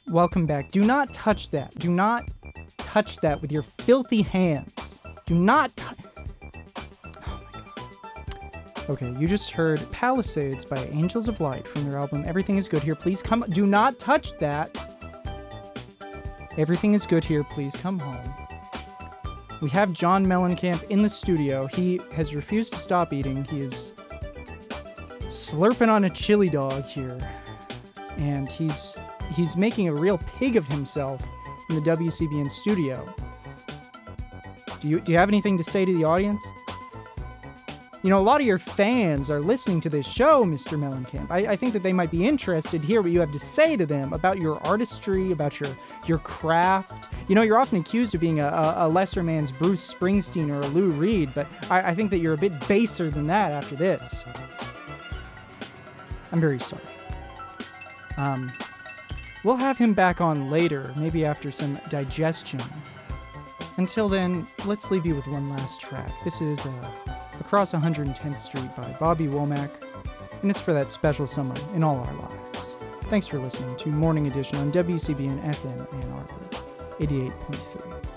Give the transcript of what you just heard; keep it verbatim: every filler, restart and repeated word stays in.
welcome back. Do not touch that. Do not touch that with your filthy hands. Do not touch... Oh my God. Okay, you just heard Palisades by Angels of Light from their album Everything Is Good Here, Please Come... Do not touch that. Everything is good here, please come home. We have John Mellencamp in the studio. He has refused to stop eating. He is slurping on a chili dog here. And he's he's making a real pig of himself in the W C B N studio. Do you do you have anything to say to the audience? You know, a lot of your fans are listening to this show, Mister Mellencamp. I, I think that they might be interested to hear what you have to say to them about your artistry, about your your craft. You know, you're often accused of being a, a, a lesser man's Bruce Springsteen or a Lou Reed, but I, I think that you're a bit baser than that after this. I'm very sorry. Um, we'll have him back on later, maybe after some digestion. Until then, let's leave you with one last track. This is uh, Across one hundred tenth Street by Bobby Womack, and it's for that special someone in all our lives. Thanks for listening to Morning Edition on W C B N F M Ann Arbor, eighty-eight point three.